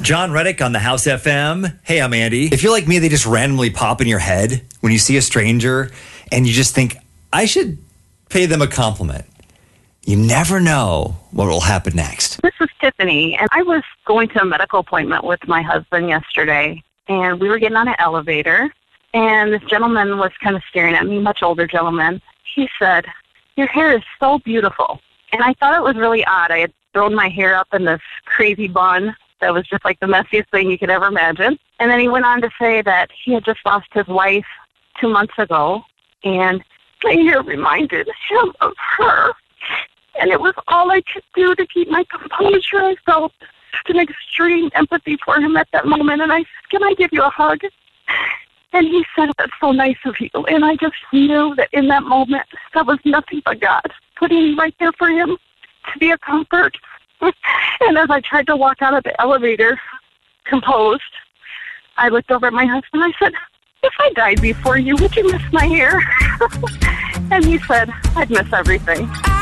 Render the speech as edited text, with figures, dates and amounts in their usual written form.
John Reddick on the House FM. Hey, I'm Andy. If you're like me, they just randomly pop in your head when you see a stranger and you just think, I should pay them a compliment. You never know what will happen next. This is Tiffany, and I was going to a medical appointment with my husband yesterday, and we were getting on an elevator, and this gentleman was kind of staring at me, much older gentleman. He said, "Your hair is so beautiful." And I thought it was really odd. I had thrown my hair up in this crazy bun that was just like the messiest thing you could ever imagine. And then he went on to say that he had just lost his wife 2 months ago, and my hair reminded him of her. And it was all I could do to keep my composure. I felt an extreme empathy for him at that moment, and I said, "Can I give you a hug?" And he said, "That's so nice of you." And I just knew that in that moment, that was nothing but God putting me right there for him to be a comfort. And as I tried to walk out of the elevator, composed, I looked over at my husband. I said, "If I died before you, would you miss my hair?" And he said, "I'd miss everything."